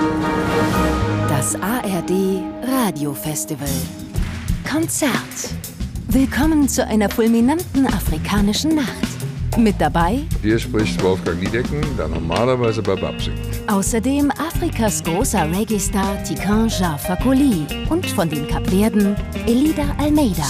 Das ARD Radiofestival. Konzert. Willkommen zu einer fulminanten afrikanischen Nacht. Mit dabei: Hier spricht Wolfgang Niedecken, der normalerweise bei BAP singt. Außerdem Afrikas großer Reggae-Star Tiken Jah Fakoly und von den Kapverden Elida Almeida.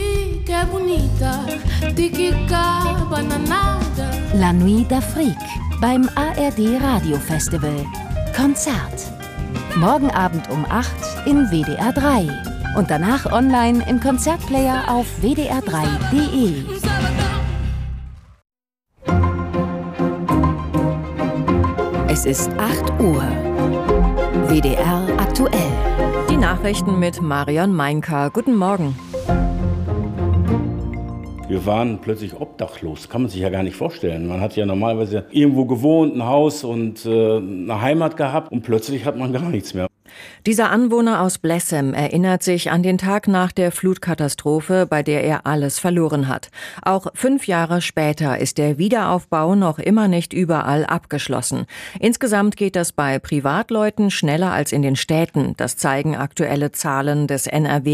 La Nuit d'Afrique beim ARD Radiofestival. Konzert. Morgen Abend um 8 in WDR 3 und danach online im Konzertplayer auf wdr3.de. Es ist 8 Uhr. WDR aktuell. Die Nachrichten mit Marion Meinka. Guten Morgen. Wir waren plötzlich obdachlos. Kann man sich ja gar nicht vorstellen. Man hat ja normalerweise irgendwo gewohnt, ein Haus und eine Heimat gehabt. Und plötzlich hat man gar nichts mehr. Dieser Anwohner aus Blessem erinnert sich an den Tag nach der Flutkatastrophe, bei der er alles verloren hat. Auch 5 Jahre später ist der Wiederaufbau noch immer nicht überall abgeschlossen. Insgesamt geht das bei Privatleuten schneller als in den Städten. Das zeigen aktuelle Zahlen des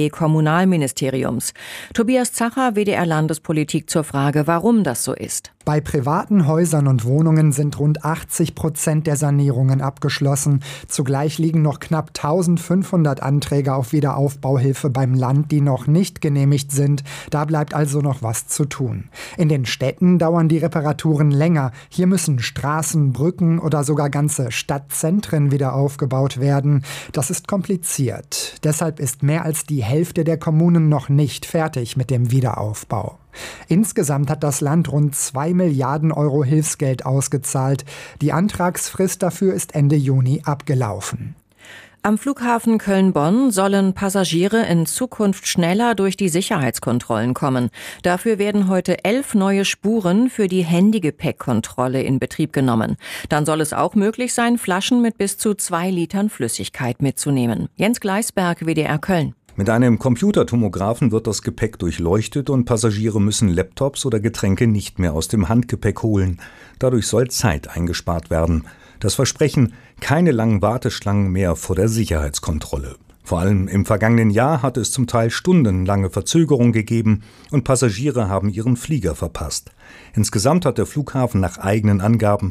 NRW-Kommunalministeriums. Tobias Zacher, WDR-Landespolitik, zur Frage, warum das so ist. Bei privaten Häusern und Wohnungen sind rund 80% der Sanierungen abgeschlossen. Zugleich liegen noch knapp 1500 Anträge auf Wiederaufbauhilfe beim Land, die noch nicht genehmigt sind. Da bleibt also noch was zu tun. In den Städten dauern die Reparaturen länger. Hier müssen Straßen, Brücken oder sogar ganze Stadtzentren wieder aufgebaut werden. Das ist kompliziert. Deshalb ist mehr als die Hälfte der Kommunen noch nicht fertig mit dem Wiederaufbau. Insgesamt hat das Land rund 2 Milliarden Euro Hilfsgeld ausgezahlt. Die Antragsfrist dafür ist Ende Juni abgelaufen. Am Flughafen Köln-Bonn sollen Passagiere in Zukunft schneller durch die Sicherheitskontrollen kommen. Dafür werden heute 11 neue Spuren für die Handygepäckkontrolle in Betrieb genommen. Dann soll es auch möglich sein, Flaschen mit bis zu 2 Litern Flüssigkeit mitzunehmen. Jens Gleisberg, WDR Köln. Mit einem Computertomographen wird das Gepäck durchleuchtet und Passagiere müssen Laptops oder Getränke nicht mehr aus dem Handgepäck holen. Dadurch soll Zeit eingespart werden. Das Versprechen: keine langen Warteschlangen mehr vor der Sicherheitskontrolle. Vor allem im vergangenen Jahr hat es zum Teil stundenlange Verzögerung gegeben und Passagiere haben ihren Flieger verpasst. Insgesamt hat der Flughafen nach eigenen Angaben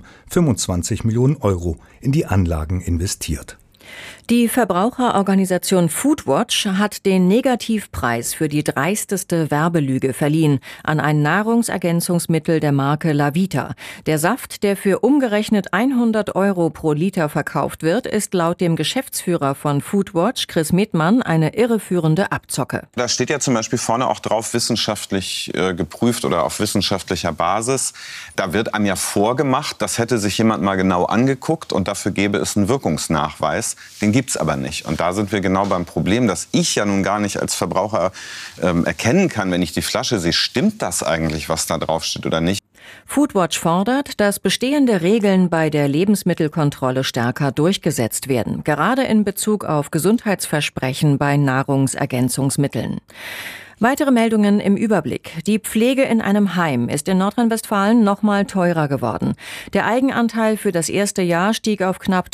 25 Millionen Euro in die Anlagen investiert. Die Verbraucherorganisation Foodwatch hat den Negativpreis für die dreisteste Werbelüge verliehen an ein Nahrungsergänzungsmittel der Marke Lavita. Der Saft, der für umgerechnet 100 Euro pro Liter verkauft wird, ist laut dem Geschäftsführer von Foodwatch, Chris Medmann, eine irreführende Abzocke. Da steht ja zum Beispiel vorne auch drauf, wissenschaftlich geprüft oder auf wissenschaftlicher Basis. Da wird einem ja vorgemacht, das hätte sich jemand mal genau angeguckt und dafür gäbe es einen Wirkungsnachweis. Den gibt's aber nicht. Und da sind wir genau beim Problem, dass ich ja nun gar nicht als Verbraucher erkennen kann, wenn ich die Flasche sehe, stimmt das eigentlich, was da drauf steht oder nicht. Foodwatch fordert, dass bestehende Regeln bei der Lebensmittelkontrolle stärker durchgesetzt werden, gerade in Bezug auf Gesundheitsversprechen bei Nahrungsergänzungsmitteln. Weitere Meldungen im Überblick. Die Pflege in einem Heim ist in Nordrhein-Westfalen noch mal teurer geworden. Der Eigenanteil für das erste Jahr stieg auf knapp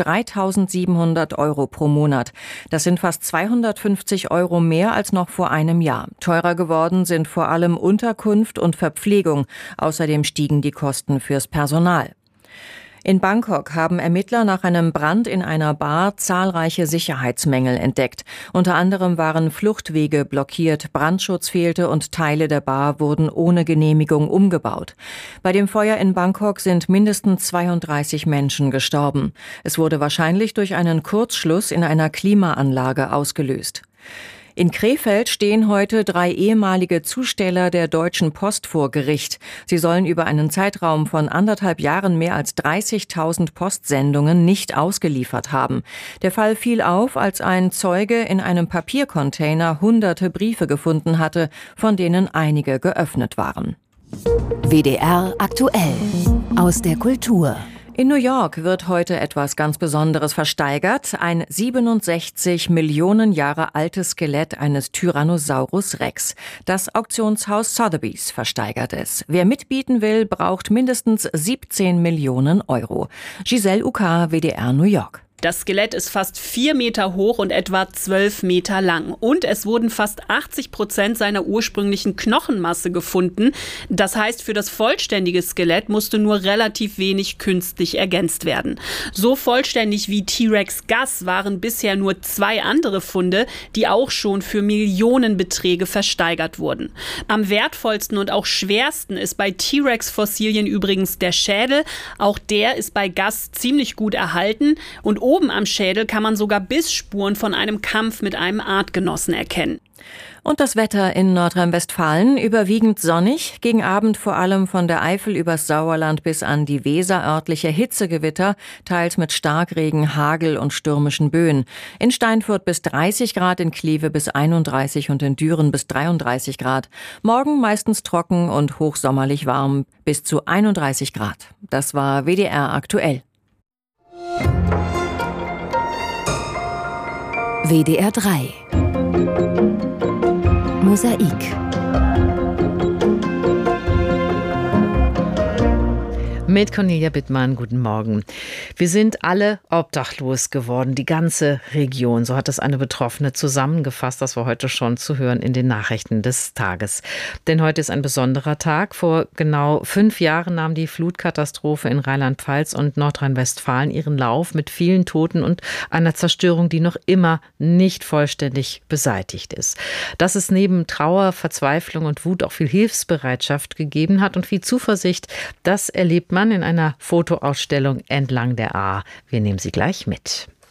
3.700 Euro pro Monat. Das sind fast 250 Euro mehr als noch vor einem Jahr. Teurer geworden sind vor allem Unterkunft und Verpflegung. Außerdem stiegen die Kosten fürs Personal. In Bangkok haben Ermittler nach einem Brand in einer Bar zahlreiche Sicherheitsmängel entdeckt. Unter anderem waren Fluchtwege blockiert, Brandschutz fehlte und Teile der Bar wurden ohne Genehmigung umgebaut. Bei dem Feuer in Bangkok sind mindestens 32 Menschen gestorben. Es wurde wahrscheinlich durch einen Kurzschluss in einer Klimaanlage ausgelöst. In Krefeld stehen heute 3 ehemalige Zusteller der Deutschen Post vor Gericht. Sie sollen über einen Zeitraum von 1,5 Jahren mehr als 30.000 Postsendungen nicht ausgeliefert haben. Der Fall fiel auf, als ein Zeuge in einem Papiercontainer hunderte Briefe gefunden hatte, von denen einige geöffnet waren. WDR aktuell aus der Kultur. In New York wird heute etwas ganz Besonderes versteigert. Ein 67 Millionen Jahre altes Skelett eines Tyrannosaurus Rex. Das Auktionshaus Sotheby's versteigert es. Wer mitbieten will, braucht mindestens 17 Millionen Euro. Giselle Uka, WDR New York. Das Skelett ist fast 4 Meter hoch und etwa 12 Meter lang. Und es wurden fast 80% seiner ursprünglichen Knochenmasse gefunden. Das heißt, für das vollständige Skelett musste nur relativ wenig künstlich ergänzt werden. So vollständig wie T-Rex Gus waren bisher nur 2 andere Funde, die auch schon für Millionenbeträge versteigert wurden. Am wertvollsten und auch schwersten ist bei T-Rex-Fossilien übrigens der Schädel. Auch der ist bei Gus ziemlich gut erhalten. Und oben am Schädel kann man sogar Bissspuren von einem Kampf mit einem Artgenossen erkennen. Und das Wetter in Nordrhein-Westfalen überwiegend sonnig, gegen Abend vor allem von der Eifel übers Sauerland bis an die Weser örtliche Hitzegewitter, teils mit Starkregen, Hagel und stürmischen Böen. In Steinfurt bis 30 Grad, in Kleve bis 31 und in Düren bis 33 Grad. Morgen meistens trocken und hochsommerlich warm bis zu 31 Grad. Das war WDR aktuell. WDR 3 Mosaik. Mit Cornelia Bittmann, guten Morgen. Wir sind alle obdachlos geworden, die ganze Region. So hat es eine Betroffene zusammengefasst. Das war heute schon zu hören in den Nachrichten des Tages. Denn heute ist ein besonderer Tag. Vor genau 5 Jahren nahm die Flutkatastrophe in Rheinland-Pfalz und Nordrhein-Westfalen ihren Lauf mit vielen Toten und einer Zerstörung, die noch immer nicht vollständig beseitigt ist. Dass es neben Trauer, Verzweiflung und Wut auch viel Hilfsbereitschaft gegeben hat und viel Zuversicht, das erlebt man in einer Fotoausstellung entlang der Ahr. Wir nehmen Sie gleich mit.